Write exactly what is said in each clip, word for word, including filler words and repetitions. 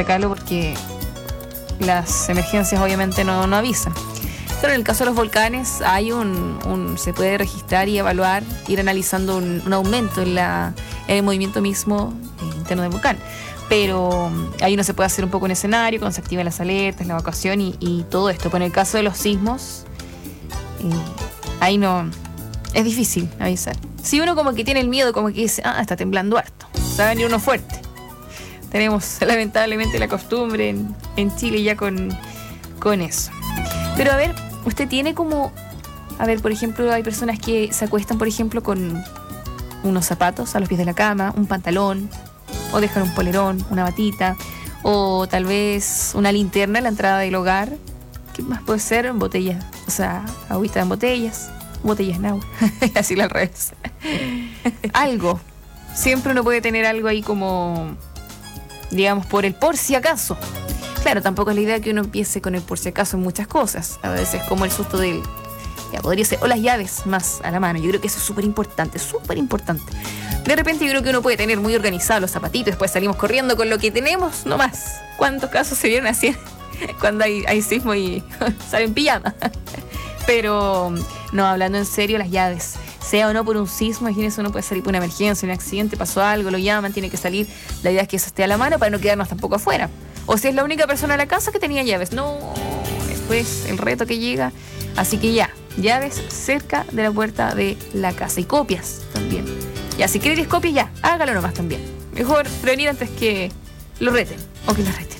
sacarlo porque las emergencias obviamente no, no avisan. Pero en el caso de los volcanes hay un, un se puede registrar y evaluar, ir analizando un, un aumento en, la, en el movimiento mismo eh, interno del volcán. Pero ahí uno se puede hacer un poco un escenario, cuando se activan las alertas, la evacuación y, y todo esto. Pero en el caso de los sismos, eh, ahí no, es difícil avisar. Si uno como que tiene el miedo, como que dice, ah, está temblando harto, va a venir uno fuerte. Tenemos lamentablemente la costumbre en, en Chile ya con, con eso. Pero a ver, usted tiene como, a ver, por ejemplo, hay personas que se acuestan, por ejemplo, con unos zapatos a los pies de la cama, un pantalón, o dejan un polerón, una batita, o tal vez una linterna en la entrada del hogar. ¿Qué más puede ser? Botellas, o sea, agüita en botellas, botellas en agua, así al revés. Algo. Siempre uno puede tener algo ahí como, digamos, por el por si acaso. Claro, tampoco es la idea que uno empiece con el por si acaso en muchas cosas. A veces como el susto del, ya podría ser, o las llaves más a la mano. Yo creo que eso es súper importante, súper importante. De repente yo creo que uno puede tener muy organizados los zapatitos, después salimos corriendo con lo que tenemos, no más. ¿Cuántos casos se vieron así cuando hay, hay sismo y salen en pijama? Pero, no, hablando en serio, las llaves, sea o no por un sismo, imagínense, uno puede salir por una emergencia, un accidente, pasó algo, lo llaman, tiene que salir. La idea es que eso esté a la mano para no quedarnos tampoco afuera. O si es la única persona en la casa que tenía llaves. No, después el reto que llega. Así que ya, llaves cerca de la puerta de la casa. Y copias también. Ya, si quieres copias, ya, hágalo nomás también. Mejor prevenir antes que lo reten. O que lo reten.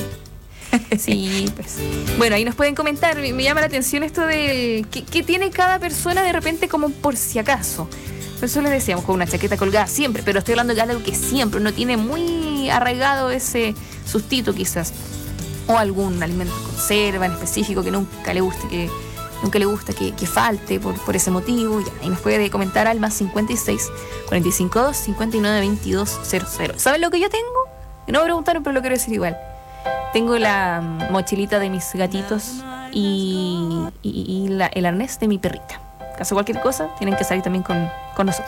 Sí, pues. Bueno, ahí nos pueden comentar. Me, me llama la atención esto de que, que tiene cada persona de repente como por si acaso. Por eso les decíamos, con una chaqueta colgada siempre, pero estoy hablando de algo que siempre uno tiene muy arraigado ese sustito quizás. O algún alimento conserva en específico que nunca le guste, que nunca le gusta que, que falte por, por ese motivo. Ya, y nos puede comentar al más cincuenta y seis, cuarenta y cinco dos, cincuenta y nueve, veintidós, cero cero. ¿Saben lo que yo tengo? No me preguntaron, pero lo quiero decir igual. Tengo la mochilita de mis gatitos y, y, y la, el arnés de mi perrita. Caso cualquier cosa, tienen que salir también con, con nosotros.